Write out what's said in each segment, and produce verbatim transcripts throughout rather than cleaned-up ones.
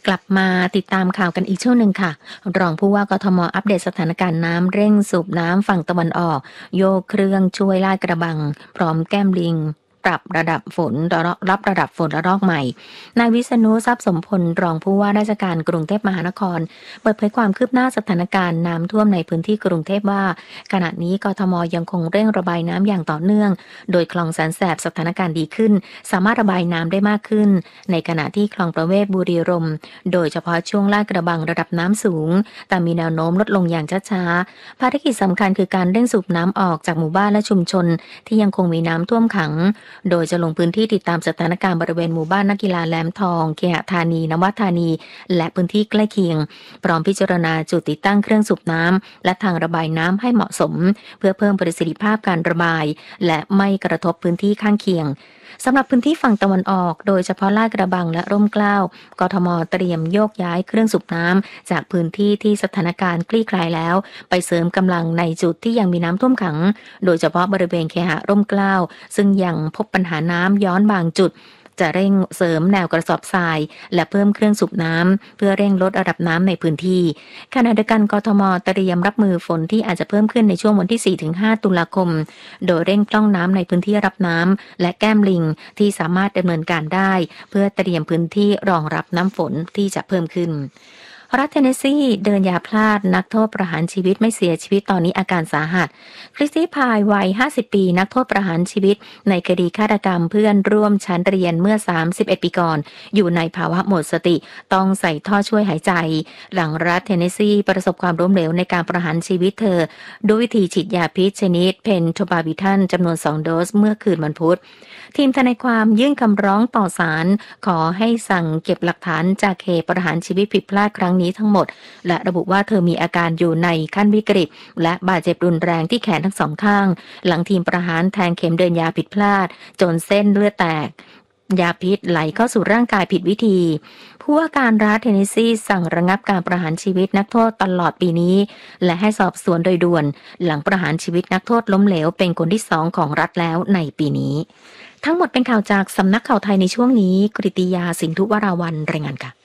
กลับมาติดตามข่าวกันอีกช่วงหนึ่งค่ะรองผู้ว่ากทมอัปเดตสถานการณ์น้ำเร่งสูบน้ำฝั่งตะวันออกโยกเครื่องช่วยลาดกระบังพร้อมแก้มลิงปรับระดับฝนรับระดับฝนระลอกใหม่นายวิษณุทรัพย์สมพลรองผู้ว่าราชการกรุงเทพมหานครเปิดเผยความคืบหน้าสถานการณ์น้ำท่วมในพื้นที่กรุงเทพว่าขณะนี้กทมยังคงเร่งระบายน้ำอย่างต่อเนื่องโดยคลองแสนแสบสถานการณ์ดีขึ้นสามารถระบายน้ำได้มากขึ้นในขณะที่คลองประเวศบุรีรมย์โดยเฉพาะช่วงลาดกระบังระดับน้ำสูงแต่มีแนวโน้มลดลงอย่างช้าๆภารกิจสำคัญคือการเร่งสูบน้ำออกจากหมู่บ้านและชุมชนที่ยังคงมีน้ำท่วมขังโดยจะลงพื้นที่ติดตามสถานการณ์บริเวณหมู่บ้านนักกีฬาแหลมทองเคหธานีนวัฒธานีและพื้นที่ใกล้เคียงพร้อมพิจารณาจุดติดตั้งเครื่องสูบน้ำและทางระบายน้ำให้เหมาะสมเพื่อเพิ่มประสิทธิภาพการระบายและไม่กระทบพื้นที่ข้างเคียงสำหรับพื้นที่ฝั่งตะวันออกโดยเฉพาะลาดกระบังและร่มเกล้ากทมเตรียมโยกย้ายเครื่องสูบน้ำจากพื้นที่ที่สถานการณ์คลี่คลายแล้วไปเสริมกำลังในจุดที่ยังมีน้ำท่วมขังโดยเฉพาะบริเวณเคหะร่มเกล้าซึ่งยังพบปัญหาน้ำย้อนบางจุดจะเร่งเสริมแนวกระสอบทรายและเพิ่มเครื่องสูบน้ำเพื่อเร่งลดระดับน้ำในพื้นที่ขณะเดียวกันกทมเตรียมรับมือฝนที่อาจจะเพิ่มขึ้นในช่วงวันที่ สี่ถึงห้า ตุลาคมโดยเร่งพร่องน้ำในพื้นที่รับน้ำและแก้มลิงที่สามารถดำเนินการได้เพื่อเตรียมพื้นที่รองรับน้ำฝนที่จะเพิ่มขึ้นรัฐเทนเนสซีเดินยาพลาดนักโทษประหารชีวิตไม่เสียชีวิตตอนนี้อาการสาหัสคริสตี้พายวัยห้าสิบปีนักโทษประหารชีวิตในคดีฆาตกรรมเพื่อนร่วมชั้นเรียนเมื่อสามสิบเอ็ดปีก่อนอยู่ในภาวะหมดสติต้องใส่ท่อช่วยหายใจหลังรัฐเทนเนสซีประสบความล้มเหลวในการประหารชีวิตเธอด้วยวิธีฉีดยาพิษชนิดเพนโทบาวิทันจำนวนสองโดสเมื่อคืนวันพุธทีมทนายความยื่นคำร้องต่อศาลขอให้สั่งเก็บหลักฐานจากเหตุประหารชีวิตผิดพลาดครั้งนี้ทั้งหมดและระบุว่าเธอมีอาการอยู่ในขั้นวิกฤตและบาดเจ็บรุนแรงที่แขนทั้งสองข้างหลังทีมประหารแทงเข็มเดินยาผิดพลาดจนเส้นเลือดแตกยาพิษไหลเข้าสู่ร่างกายผิดวิธีผู้ว่าการรัฐเทนเนสซีสั่งระงับการประหารชีวิตนักโทษตลอดปีนี้และให้สอบสวนโดยด่วนหลังประหารชีวิตนักโทษล้มเหลวเป็นคนที่สองของรัฐแล้วในปีนี้ทั้งหมดเป็นข่าวจากสำนักข่าวไทยในช่วงนี้กฤติยาสินธุวราวัลย์รายงานค่ะ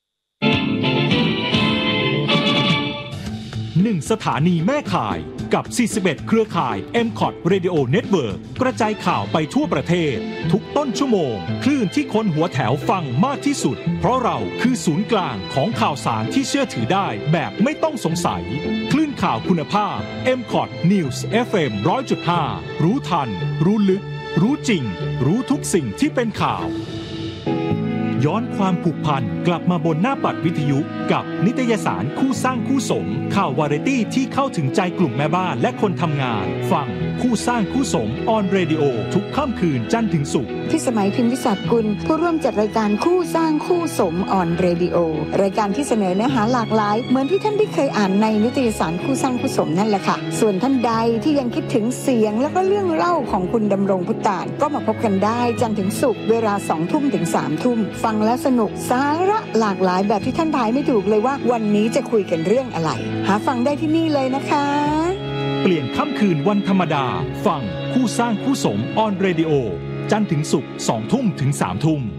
หนึ่งสถานีแม่ข่ายกับสี่สิบเอ็ดเครือข่าย เอ็ม คอท Radio Network กระจายข่าวไปทั่วประเทศทุกต้นชั่วโมงคลื่นที่คนหัวแถวฟังมากที่สุดเพราะเราคือศูนย์กลางของข่าวสารที่เชื่อถือได้แบบไม่ต้องสงสัยคลื่นข่าวคุณภาพ เอ็ม คอท News เอฟ เอ็ม หนึ่งร้อยจุดห้า รู้ทันรู้ลึกรู้จริงรู้ทุกสิ่งที่เป็นข่าวย้อนความผูกพันกลับมาบนหน้าปัดวิทยุกับนิตยสารคู่สร้างคู่สมข่าววาไรตี้ที่เข้าถึงใจกลุ่มแม่บ้านและคนทำงานฟังคู่สร้างคู่สมออนเรดิโอทุกค่ำคืนจันทร์ถึงศุกร์พี่สมัยพิมพิศักดิ์กุลผู้ร่วมจัดรายการคู่สร้างคู่สมออนเรดิโอรายการที่เสนอเนื้อหาหลากหลายเหมือนที่ท่านได้เคยอ่านในนิตยสารคู่สร้างคู่สมนั่นแหละค่ะส่วนท่านใดที่ยังคิดถึงเสียงและก็เรื่องเล่าของคุณดำรงพุตานก็มาพบกันได้จันทร์ถึงศุกร์เวลาสองทุ่มถึงสามทุ่มฟังและสนุกสาระหลากหลายแบบที่ท่านทายไม่ถูกเลยว่าวันนี้จะคุยกันเรื่องอะไรหาฟังได้ที่นี่เลยนะคะเปลี่ยนค่ำคืนวันธรรมดาฟังคู่สร้างคู่สมออนเรดิโอจันทร์ถึงศุกร์สองทุ่มถึงสามทุ่ม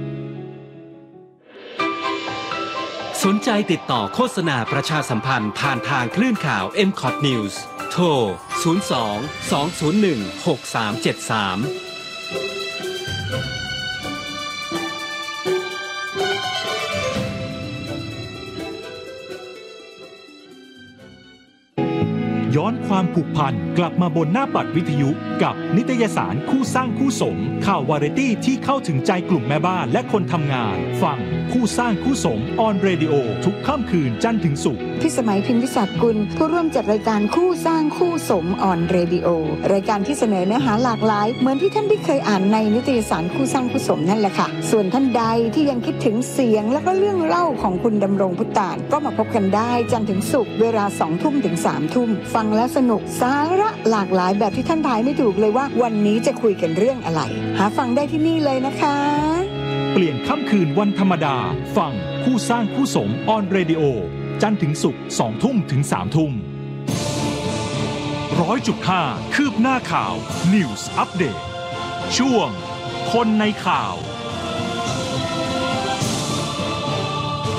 สนใจติดต่อโฆษณาประชาสัมพันธ์ผ่านทางคลื่นข่าว เอ็ม คอท News โทรศูนย์ สอง สอง ศูนย์ หนึ่ง หก สาม เจ็ด สามย้อนความผูกพันกลับมาบนหน้าปัดวิทยุกับนิตยสารคู่สร้างคู่สมข่าววาไรตี้ที่เข้าถึงใจกลุ่มแม่บ้านและคนทำงานฟังคู่สร้างคู่สมออนเรดิโอทุกค่ำคืนจันทร์ถึงศุกร์พี่สมัยพิมพิศักดิ์กุลผู้ร่วมจัดรายการคู่สร้างคู่สมออนเรดิโอรายการที่เสนอเนื้อหาหลากหลายเหมือนที่ท่านได้เคยอ่านในนิตยสารคู่สร้างคู่สมนั่นแหละค่ะส่วนท่านใดที่ยังคิดถึงเสียงและก็เรื่องเล่าของคุณดำรงพุตานก็มาพบกันได้จันทร์ถึงศุกร์เวลาสองทุ่มถึงสามทุ่มฟังและสนุกสาระหลากหลายแบบที่ท่านทายไม่ถูกเลยว่าวันนี้จะคุยกันเรื่องอะไรหาฟังได้ที่นี่เลยนะคะเปลี่ยนค่ำคืนวันธรรมดาฟังคู่สร้างคู่สมออนเรดิโอจันทร์ถึงศุกร์สองทุ่มถึงสามทุ่มร้อยจุดห้าคืบหน้าข่าว News Update ช่วงคนในข่าว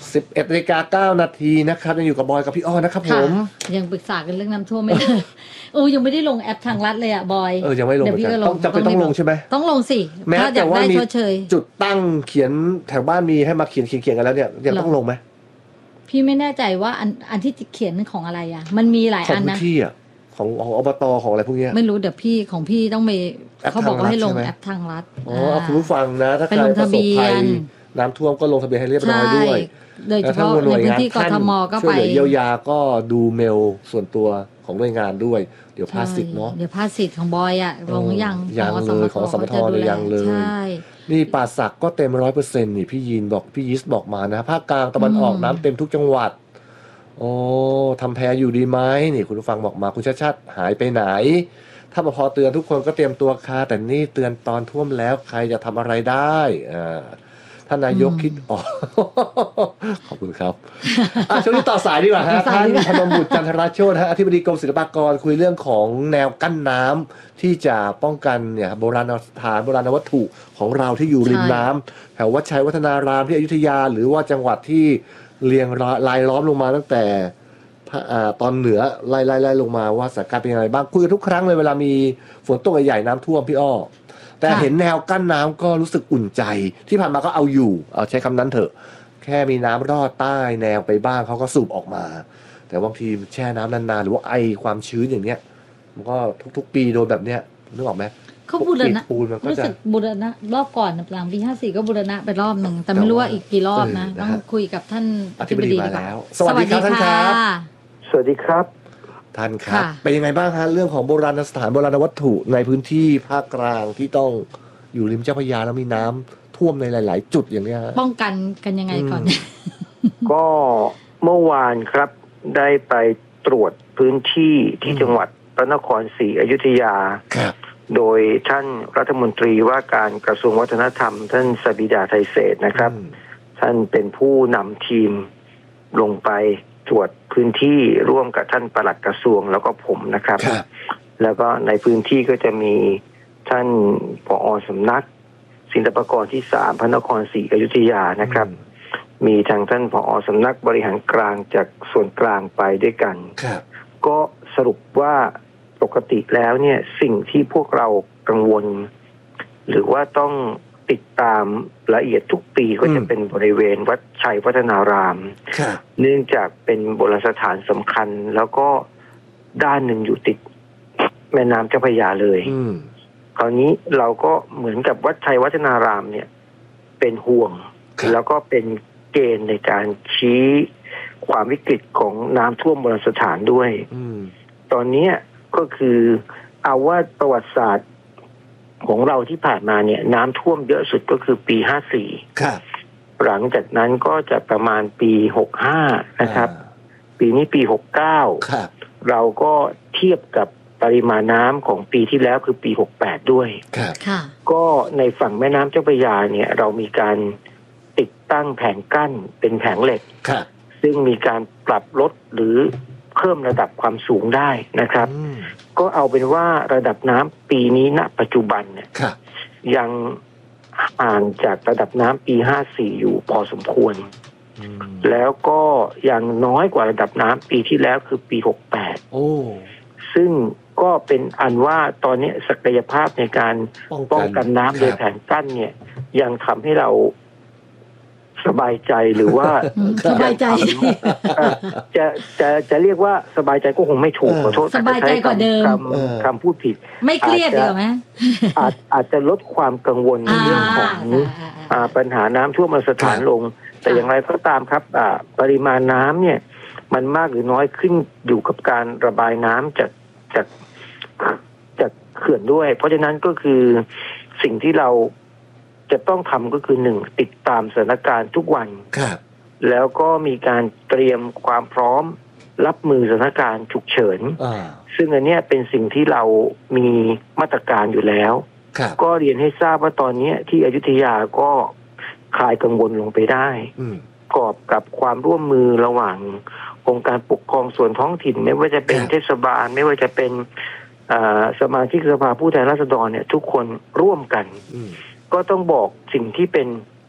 สิบเอ็ดนาฬิกาเก้านาทีนะครับยังอยู่กับบอยกับพี่อ้อนะครับผมยังปรึกษากันเรื่องน้ำท่วมไม่ได้โอ้ยังไม่ได้ลงแอปทางรัฐเลยอ่ะบอยเออยังไม่ลงต้องจำเป็นต้องลงใช่ไหมต้องลงสิแม้แต่ว่ามีจุดตั้งเขียนแถวบ้านมีให้มาเขียนเขียนเขียนกันแล้วเนี่ยยังต้องลงไหมพี่ไม่แน่ใจว่าอันอันที่เขียนของอะไรอ่ะมันมีหลายอันนะของที่อ่ะของของอบตของอะไรพวกนี้ไม่รู้เดี๋ยวพี่ของพี่ต้องไปเขาบอกว่าให้ลงแอปทางรัฐอ๋อคุณผู้ฟังนะถ้าใครประสบภัยน้ำท่วมก็ลงทะเบียนให้เรียบร้อยด้วยโดยเฉพาะในพื้นที่กทมก็ไปช่วยเหลือเยียวยาก็ดูเมลส่วนตัวของหน่วยงานด้วยเดี๋ยวพาสสิทธิ์เนาะเดี๋ยวพาสสิทธิ์ของบอยอ่ะลงยังยังเลยของสมทเลยยังเลยนี่ป่าสักก็เต็มร้อยเปอร์เซ็นต์นี่พี่ยีนบอกพี่ยิสบอกมานะภาคกลางตะวันออกน้ำเต็มทุกจังหวัดโอ้ทำแพอยู่ดีไหมนี่คุณผู้ฟังบอกมาคุณชาติชาติหายไปไหนถ้าพอเตือนทุกคนก็เตรียมตัวค่ะแต่นี่เตือนตอนท่วมแล้วใครจะทำอะไรได้อ่าท่านนายกคิดออกขอบคุณครับช่วงนี้ต่อสายดีกว่าฮะท่านพนมบุตรจันทรโชติฮะอธิบดีกรมศิลปากรคุยเรื่องของแนวกั้นน้ำที่จะป้องกันเนี่ยโบราณสถานโบราณวัตถุของเราที่อยู่ริมน้ำแถววัดชัยวัฒนารามที่อยุธยาหรือว่าจังหวัดที่เรียงรายล้อมลงมาตั้งแต่ตอนเหนือไล่ไล่ไล่ลงมาว่าสถานการณ์เป็นยังไงบ้างคุยทุกครั้งเลยเวลามีฝนตกใหญ่ๆน้ำท่วมพี่อ้อแต่เห็นแนวกั้นน้ำก็รู้สึกอุ่นใจที่ผ่านมาก็เอาอยู่เอาใช้คำนั้นเถอะแค่มีน้ำรอดใต้แนวไปบ้างเขาก็สูบออกมาแต่บางทีแช่น้ำนานๆหรือว่าไอความชื้นอย่างเนี้ยมันก็ทุกๆปีโดนแบบเนี้ยนึกออกไหมเขาบูรณะรู้สึกบูรณะรอบก่อนหลังปีห้าสี่ก็บูรณะไปรอบหนึ่งแต่ไม่รู้ว่าอีกกี่รอบนะต้องคุยกับท่านอธิบดีมาแล้วสวัสดีครับท่านครับสวัสดีครับท่านครับเป็นยังไงบ้างฮะเรื่องของโบราณสถานโบราณวัตถุในพื้นที่ภาคกลางที่ต้องอยู่ริมเจ้าพระยาแล้วมีน้ำท่วมในหลายๆจุดอย่างนี้ป้องกันกันยังไงก่อนก็เมื่อวานครับได้ไปตรวจพื้นที่ที่จังหวัดพระนครศรีอยุธยาโดยท่านรัฐมนตรีว่าการกระทรวงวัฒนธรรมท่านสบิดาไทยเศรษฐ์นะครับท่านเป็นผู้นำทีมลงไปตรวจพื้นที่ร่วมกับท่านปลัดกระทรวงแล้วก็ผมนะครับแล้วก็ในพื้นที่ก็จะมีท่านผอ.สำนักศิลปากรที่สามพระนครศรีอยุธยานะครับมีทางท่านผอ.สำนักบริหารกลางจากส่วนกลางไปด้วยกันก็สรุปว่าปกติแล้วเนี่ยสิ่งที่พวกเรากังวลหรือว่าต้องติดตามละเอียดทุกปีก็จะเป็นบริเวณวัดชัยวัฒนารามเนื่องจากเป็นโบราณสถานสำคัญแล้วก็ด้านหนึ่งอยู่ติดแม่น้ำเจ้าพระยาเลยคราวนี้เราก็เหมือนกับวัดชัยวัฒนารามเนี่ยเป็นห่วงแล้วก็เป็นเกณฑ์ในการชี้ความวิกฤตของน้ำท่วมโบราณสถานด้วยตอนนี้ก็คือเอาว่าประวัติศาสตร์ของเราที่ผ่านมาเนี่ยน้ำท่วมเยอะสุดก็คือปีห้าสี่หลังจากนั้นก็จะประมาณปีหกห้านะครับปีนี้ปีหกเก้าเราก็เทียบกับปริมาณน้ำของปีที่แล้วคือปีหกแปดด้วยก็ในฝั่งแม่น้ำเจ้าพระยาเนี่ยเรามีการติดตั้งแผงกั้นเป็นแผงเหล็กซึ่งมีการปรับลดหรือเพิ่มระดับความสูงได้นะครับก็เอาเป็นว่าระดับน้ำปีนี้ณปัจจุบันเนี่ยยังห่างจากระดับน้ำปีห้าสี่อยู่พอสมควรแล้วก็ยังน้อยกว่าระดับน้ำปีที่แล้วคือปีหกแปดซึ่งก็เป็นอันว่าตอนนี้ศักยภาพในการป้องกันน้ำโดยแผงกั้นเนี่ยยังทำให้เราสบายใจหรือว่าสบายใจจะจะจะเรียกว่าสบายใจก็คงไม่ถูกขอโทษสบายใจกว่าเดิมคำพูดผิดไม่เครียดเดียวไหมอาจอาจจะลดความกังวลในเรื่องของปัญหาน้ำท่วมสถานลงแต่อย่างไรก็ตามครับปริมาณน้ำเนี่ยมันมากหรือน้อยขึ้นอยู่กับการระบายน้ำจากจากจากเขื่อนด้วยเพราะฉะนั้นก็คือสิ่งที่เราจะต้องทำก็คือหนึ่งติดตามสถานการณ์ทุกวันแล้วก็มีการเตรียมความพร้อมรับมือสถานการณ์ฉุกเฉินซึ่งอันนี้เป็นสิ่งที่เรามีมาตรการอยู่แล้วก็เรียนให้ทราบว่าตอนนี้ที่อยุธยาก็คลายกังวลลงไปได้ประกอบกับความร่วมมือระหว่างองค์การปกครองส่วนท้องถิ่นไม่ว่าจะเป็นเทศบาลไม่ว่าจะเป็นสมาชิกสภาผู้แทนราษฎรเนี่ยทุกคนร่วมกันก็ต้องบอกสิ่งที่เป็นป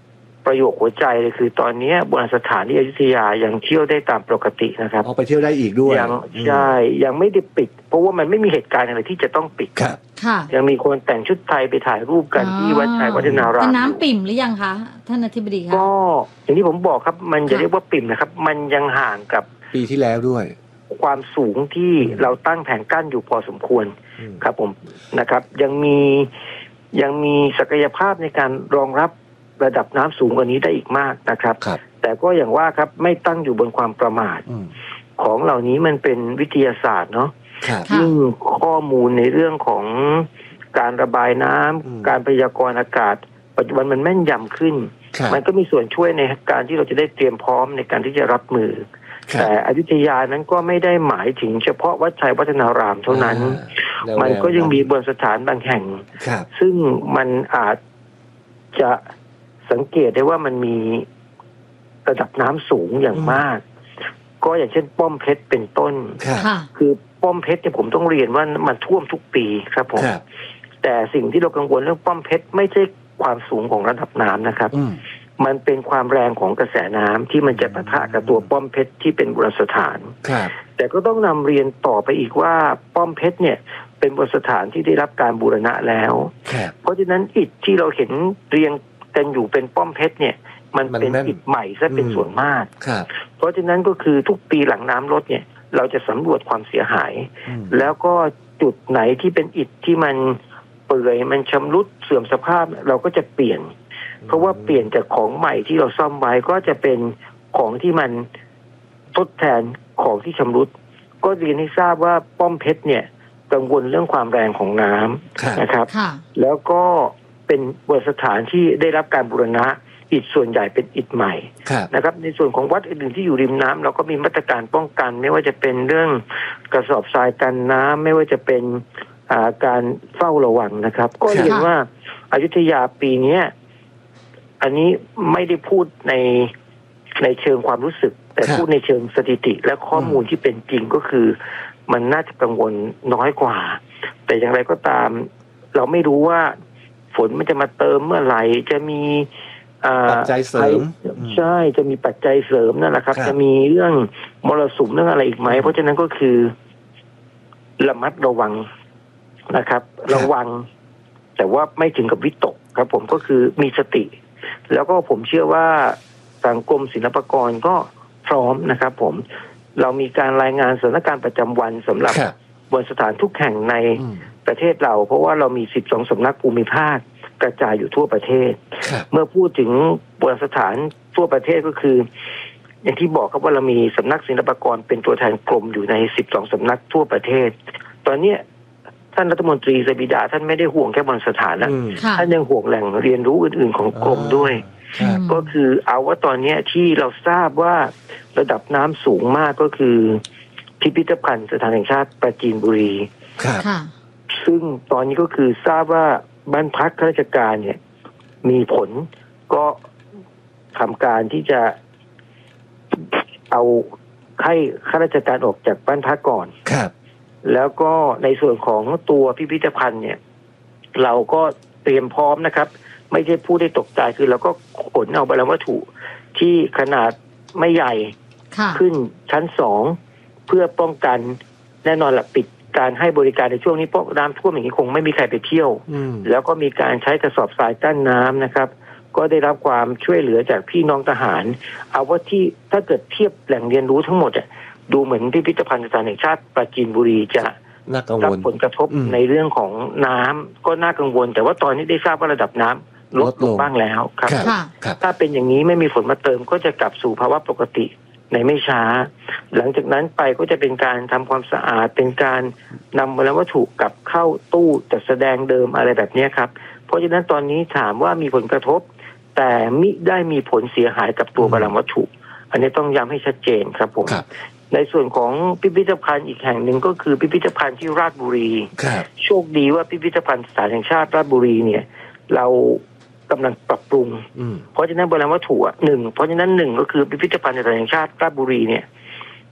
ประโยคหัวใจเลยคือตอนนี้โบราณสถานที่อยุธยายังเที่ยวได้ตามปกตินะครับเอาไปเที่ยวได้อีกด้วยยังใช่ยังไม่ได้ปิดเพราะว่ามันไม่มีเหตุการณ์อะไรที่จะต้องปิดครับยังมีคนแต่งชุดไทยไปถ่ายรูปกันที่วัดชัยวัฒนารามน้ำปิ่มหรือยังคะท่านอธิบดีคะก็อย่างที่ผมบอกครับมันจะเรียกว่าปิ่มนะครับมันยังห่างกับปีที่แล้วด้วยความสูงที่เราตั้งแผงกั้นอยู่พอสมควรครับผมนะครับยังมียังมีศักยภาพในการรองรับระดับน้ำสูงกว่านี้ได้อีกมากนะครับแต่ก็อย่างว่าครับไม่ตั้งอยู่บนความประมาทของเหล่านี้มันเป็นวิทยาศาสตร์เนาะซึ่งข้อมูลในเรื่องของการระบายน้ำการพยากรณ์อากาศปัจจุบันมันแม่นยำขึ้นมันก็มีส่วนช่วยในการที่เราจะได้เตรียมพร้อมในการที่จะรับมือแต่อยุธยานั้นก็ไม่ได้หมายถึงเฉพาะวัดชัยวัฒนารามเท่านั้นมันก็ยังมีโบราณสถานบางแห่งซึ่งมันอาจจะสังเกตได้ว่ามันมีระดับน้ำสูงอย่างมากก็อย่างเช่นป้อมเพชรเป็นต้นคือป้อมเพชรเนี่ยผมต้องเรียนว่ามันท่วมทุกปีครับผมแต่สิ่งที่เรากังวลเรื่องป้อมเพชรไม่ใช่ความสูงของระดับน้ำนะครับมันเป็นความแรงของกระแสน้ำที่มันจะปะทะกับตัวป้อมเพชรที่เป็นโบราณสถานแต่ก็ต้องนำเรียนต่อไปอีกว่าป้อมเพชรเนี่ยเป็นโบราณสถานที่ได้รับการบูรณะแล้วเพราะฉะนั้นอิฐที่เราเห็นเรียงกันอยู่เป็นป้อมเพชรเนี่ยมันเป็นอิฐใหม่ซะเป็นส่วนมากเพราะฉะนั้นก็คือทุกปีหลังน้ำลดเนี่ยเราจะสำรวจความเสียหายแล้วก็จุดไหนที่เป็นอิฐที่มันเปื่อยมันชำรุดเสื่อมสภาพเราก็จะเปลี่ยนเพราะว่าเปลี่ยนจากของใหม่ที่เราซ่อมไว้ก็จะเป็นของที่มันทดแทนของที่ชำรุดก็เรียนให้ทราบว่าป้อมเพชรเนี่ยกังวลเรื่องความแรงของน้ำนะครับแล้วก็เป็นโบราณสถานที่ได้รับการบูรณะอิฐส่วนใหญ่เป็นอิฐใหม่นะครับในส่วนของวัดอื่นๆที่อยู่ริมน้ำเราก็มีมาตรการป้องกันไม่ว่าจะเป็นเรื่องกระสอบทรายกันน้ำไม่ว่าจะเป็นการเฝ้าระวังนะครับก็เรียนว่าอยุธยาปีนี้อันนี้ไม่ได้พูดในในเชิงความรู้สึกแต่พูดในเชิงสถิติและข้อมูลที่เป็นจริงก็คือมันน่าจะกังวลน้อยกว่าแต่อย่างไรก็ตามเราไม่รู้ว่าฝนมันจะมาเติมเมื่อไหร่จะมีปัจจัยเสริมใช่จะมีปัจจัยเสริมนั่นแหละครับจะมีเรื่องมรสุมเรื่องอะไรอีกไหมเพราะฉะนั้นก็คือระมัดระวังนะครับระวังแต่ว่าไม่ถึงกับวิตกครับผมก็คือมีสติแล้วก็ผมเชื่อว่าทางกรมศิลปากรก็พร้อมนะครับผมเรามีการรายงานสถานการณ์ประจำวันสำหรับบนสถานทุกแห่งในประเทศเราเพราะว่าเรามีสิบสองสำนักภูมิภาคกระจายอยู่ทั่วประเทศเมื่อพูดถึงโบราณสถานทั่วประเทศก็คืออย่างที่บอกครับว่าเรามีสำนักศิลปากรเป็นตัวแทนกรมอยู่ในสิบสองสำนักทั่วประเทศตอนนี้ท่านรัฐมนตรีสบิดาท่านไม่ได้ห่วงแค่โบราณสถานนะท่านยังห่วงแหล่งเรียนรู้อื่นๆของกรมด้วยก็คือเอาว่าตอนนี้ที่เราทราบว่าระดับน้ำสูงมากก็คือพิพิธภัณฑ์สถานแห่งชาติปราจีนบุรีซึ่งตอนนี้ก็คือทราบว่าบ้านพักข้าราชการเนี่ยมีผลก็ทำการที่จะเอาให้ข้าราชการออกจากบ้านพักก่อนแล้วก็ในส่วนของตัวพิพิธภัณฑ์เนี่ยเราก็เตรียมพร้อมนะครับไม่ใช่พูดได้ตกใจคือเราก็ขนเอาโบราณวัตถุที่ขนาดไม่ใหญ่ขึ้นชั้นสองเพื่อป้องกันแน่นอนแหละปิดการให้บริการในช่วงนี้เพราะน้ำท่วมอย่างนี้คงไม่มีใครไปเที่ยวแล้วก็มีการใช้กระสอบทรายกั้นน้ำนะครับก็ได้รับความช่วยเหลือจากพี่น้องทหารเอาว่าที่ถ้าเกิดเทียบแหล่งเรียนรู้ทั้งหมดอ่ะดูเหมือนพิพิธภัณฑ์สถานแห่งชาติปราจีนบุรีจะรับผลกระทบในเรื่องของน้ำก็น่ากังวลแต่ว่าตอนนี้ได้ทราบว่าระดับน้ำลดลงบ้างแล้วครับถ้าเป็นอย่างนี้ไม่มีฝนมาเติมก็จะกลับสู่ภาวะปกติในไม่ช้าหลังจากนั้นไปก็จะเป็นการทำความสะอาดเป็นการนำโบราณวัตถุกลับเข้าตู้จัดแสดงเดิมอะไรแบบนี้ครับเพราะฉะนั้นตอนนี้ถามว่ามีผลกระทบแต่มิได้มีผลเสียหายกับตัวโบราณวัตถุอันนี้ต้องย้ำให้ชัดเจนครับผมในส่วนของพิพิธภัณฑ์อีกแห่งหนึ่งก็คือพิพิธภัณฑ์ที่ราชบุรีโชคดีว่าพิพิธภัณฑ์สถานแห่งชาติราชบุรีเนี่ยเรากำลังปรับปรุงเพราะฉะนั้นโบราณวัตถุหนึ่งเพราะฉะนั้นหนึ่งก็คือพิพิธภัณฑ์สถานแห่งชาติราชบุรีเนี่ย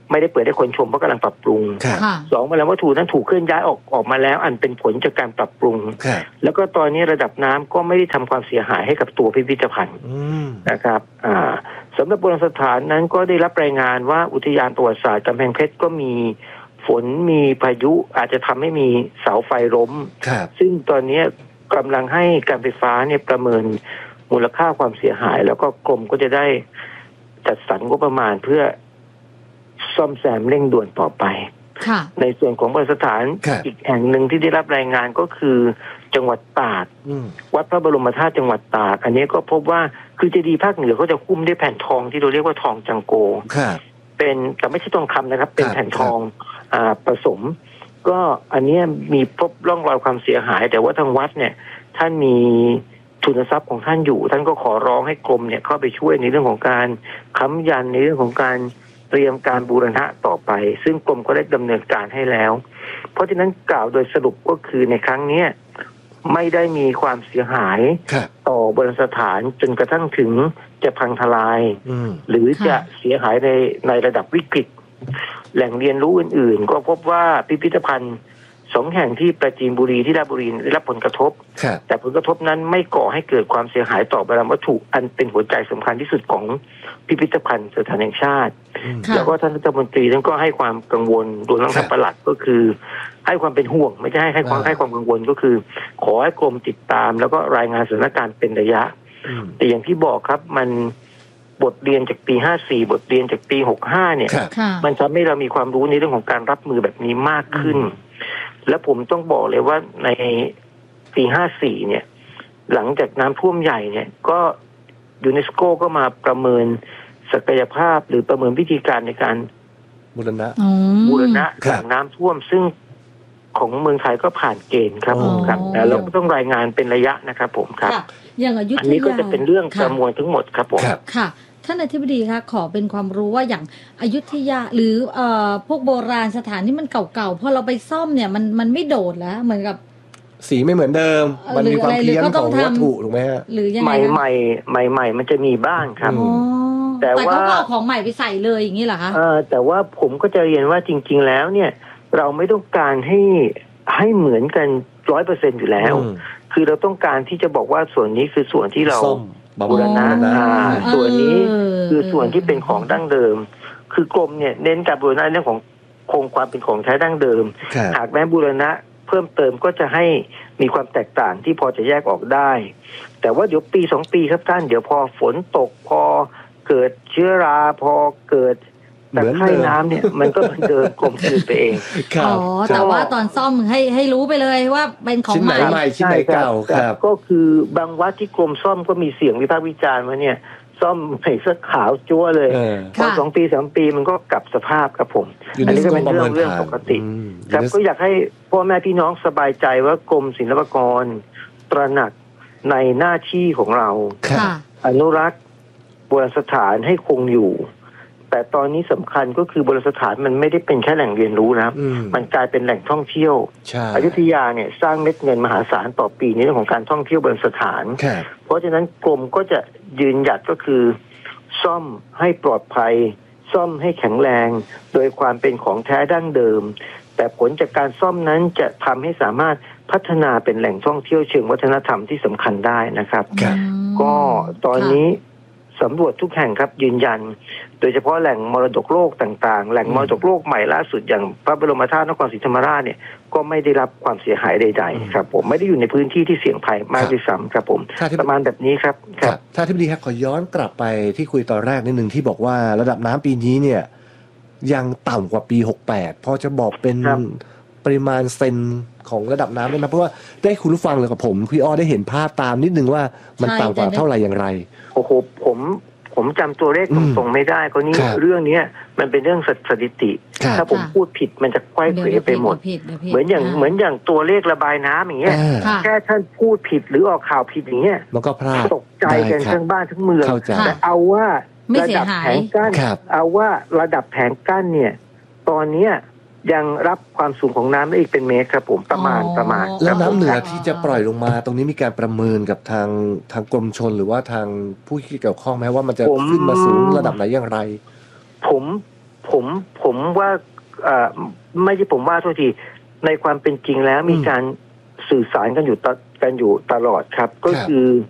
ไม่ได้เปิดให้คนชมเพราะกำลังปรับปรุงสองแมลงวัตถุนั้นถูกเคลื่อนย้ายออกออกมาแล้วอันเป็นผลจากการปรับปรุงแล้วก็ตอนนี้ระดับน้ำก็ไม่ได้ทำความเสียหายให้กับตัวพิพิธภัณฑ์นะครับอ่าสำหรับโบราณสถานนั้นก็ได้รับรายงานว่าอุทยานประวัติศาสตร์กำแพงเพชรก็มีฝนมีพายุอาจจะทำให้มีเสาไฟล้มซึ่งตอนนี้กำลังให้การไฟฟ้าเนี่ยประเมินมูลค่าความเสียหายแล้วก็กรมก็จะได้จัดสรรงบประมาณเพื่อซ่อมแซมเร่งด่วนต่อไปในส่วนของโบราณสถานอีกแห่งหนึ่งที่ได้รับรายงานก็คือจังหวัดตากวัดพระบรมธาตุจังหวัดตากอันนี้ก็พบว่าคือเจดีย์ภาคเหนือเขาจะคุ้มด้วยแผ่นทองที่เราเรียกว่าทองจังโกเป็นแต่ไม่ใช่ทองคำนะครับเป็นแผ่นทองอ่าผสมก็อันนี้มีพบร่องรอยความเสียหายแต่ว่าทางวัดเนี่ยท่านมีทุนทรัพย์ของท่านอยู่ท่านก็ขอร้องให้กรมเนี่ยเข้าไปช่วยในเรื่องของการค้ำยันในเรื่องของการเตรียมการบูรณะต่อไปซึ่งกรมก็ได้ดำเนินการให้แล้วเพราะฉะนั้นกล่าวโดยสรุปก็คือในครั้งนี้ไม่ได้มีความเสียหายต่อโบราณสถานจนกระทั่งถึงจะพังทลายหรือจะเสียหายในในระดับวิกฤตแหล่งเรียนรู้อื่นๆก็พบว่าพิพิธภัณฑ์สองแห่งที่ปราจีนบุรีที่ราชบุรีได้รับผลกระทบแต่ผลกระทบนั้นไม่ก่อให้เกิดความเสียหายต่อโบราณวัตถุอันเป็นหัวใจสำคัญที่สุดของพิพิธภัณฑ์สถานแห่งชาติแล้วก็ท่านรัฐมนตรีท่านก็ให้ความกังวลรวมทั้งท่านปลัดก็คือให้ความเป็นห่วงไม่ใช่ให้ให้ความให้ความกังวลก็คือขอให้กรมติดตามแล้วก็รายงานสถานการณ์เป็นระยะแต่อย่างที่บอกครับมันบทเรียนจากปีห้าสี่บทเรียนจากปีหกห้าเนี่ยมันทำให้เรามีความรู้ในเรื่องของการรับมือแบบนี้มากขึ้นและผมต้องบอกเลยว่าในปีห้าสี่เนี่ยหลังจากน้ำท่วมใหญ่เนี่ยก็ยูเนสโกก็มาประเมินศักยภาพหรือประเมินวิธีการในการบูรณะบูรณะหลังน้ำท่วมซึ่งของเมืองไทยก็ผ่านเกณฑ์ครับผมครับแต่เราก็ต้องรายงานเป็นระยะนะครับผมครับอย่างอยุธยาอันนี้ก็จะเป็นเรื่องประมวลทั้งหมดครับผมค่ะท่านอธิบดีคะขอเป็นความรู้ว่าอย่างอยุธยาหรือเอ่อพวกโบราณสถานที่มันเก่าๆพอเราไปซ่อมเนี่ยมันมันไม่โดดแล้วเหมือนกับสีไม่เหมือนเดิมมันมีความเพี้ยนของวัตถุถูกไหมฮะหรือยังไงใหม่ใหม่ใหม่ใหม่มันจะมีบ้างครับแต่ว่าเขาเอาของใหม่ไปใส่เลยอย่างนี้เหรอคะเออแต่ว่าผมก็จะเรียนว่าจริงๆแล้วเนี่ยเราไม่ต้องการให้ให้เหมือนกันร้อยเปอร์เซ็นต์อยู่แล้วคือเราต้องการที่จะบอกว่าส่วนนี้คือส่วนที่เราบูรณะส่วนนี้คือส่วนที่เป็นของดั้งเดิมคือกรมเนี่ยเน้นการบูรณะเรื่องของคงความเป็นของใช้ดั้งเดิมหากแม้บูรณะเพิ่มเติมก็จะให้มีความแตกต่างที่พอจะแยกออกได้แต่ว่าเดี๋ยวปีสองปีครับท่านเดี๋ยวพอฝนตกพอเกิดเชื้อราพอเกิดแต่ไข้น้ำเนี่ยมันก็เป็นเดิมกลมกลืนไปเองอ๋อแต่ว่าตอนซ่อมให้ให้รู้ไปเลยว่าเป็นของใหม่ใหม่ชิ้นไหนเก่าครับก็คือบางวัดที่กรมซ่อมก็มีเสียงวิพากษ์วิจารณ์ว่าเนี่ยซ่อมใส่เสื้อขาวจั่วเลยพอสองปีสามปีมันก็กลับสภาพครับผมอันนี้ก็เป็นเรื่องเรื่องปกติครับก็อยากให้พ่อแม่พี่น้องสบายใจว่ากรมศิลปากรตระหนักในหน้าที่ของเราอนุรักษ์โบราณสถานให้คงอยู่แต่ตอนนี้สำคัญก็คือโบราณสถานมันไม่ได้เป็นแค่แหล่งเรียนรู้นะครับมันกลายเป็นแหล่งท่องเที่ยวอยุธยาเนี่ยสร้างเม็ดเงินมหาศาลต่อปีในเรื่องของการท่องเที่ยวโบราณสถานเพราะฉะนั้นกรมก็จะยืนหยัดก็คือซ่อมให้ปลอดภัยซ่อมให้แข็งแรงโดยความเป็นของแท้ดั้งเดิมแต่ผลจากการซ่อมนั้นจะทำให้สามารถพัฒนาเป็นแหล่งท่องเที่ยวเชิงวัฒนธรรมที่สำคัญได้นะครับก็ตอนนี้สำรวจทุกแห่งครับยืนยันโดยเฉพาะแหล่งมรดกโลกต่างๆแหล่งมรดกโลกใหม่ล่าสุดอย่างพระบรมธาตุนครศรีธรรมราชเนี่ยก็ไม่ได้รับความเสียหายใดๆครับผมไม่ได้อยู่ในพื้นที่ที่เสี่ยงภัยมากที่สุดครับผมประมาณแบบนี้ครับครับถ้าที่ดีครับขอย้อนกลับไปที่คุยตอนแรกนิดนึงที่บอกว่าระดับน้ำปีนี้เนี่ยยังต่ำกว่าปีหกสิบแปดพอจะบอกเป็นปริมาณเซนของระดับน้ำได้ไหมเพราะว่าได้คุณผู้ฟังเลยกับผมพี่อ้อได้เห็นภาพตามนิดนึงว่ามันต่ำกว่าเท่าไหร่อย่างไรโอ้โหผมผมจำตัวเลขตรงๆไม่ได้ก็นี่เรื่องนี้มันเป็นเรื่องสถิติถ้าผมพูดผิดมันจะควยเขวไปหมดเหมือนอย่างเหมือนอย่างตัวเลขระบายน้ำอย่างเงี้ยแค่ท่านพูดผิดหรือออกข่าวผิดอย่างเงี้ยมันก็พลาดตกใจกันทั้งบ้านทั้งเมืองแต่เอาว่าระดับแผงกั้นเอาว่าระดับแผงกั้นเนี่ยตอนเนี้ยยังรับความสูงของน้ำได้อีกเป็นเมตรครับผมประมาณประมาณแล้วน้ำเหนือที่จะปล่อยลงมาตรงนี้มีการประเมินกับทางทางกรมชลหรือว่าทางผู้ที่เกี่ยวข้องไหมว่ามันจะขึ้นมาสูงระดับไหนอย่างไรผมผผมผมว่าอ่าไม่ใช่ผมว่าโทษทีในความเป็นจริงแล้วมีการสื่อสารกันอยู่กันอยู่ตลอดครับก็คือ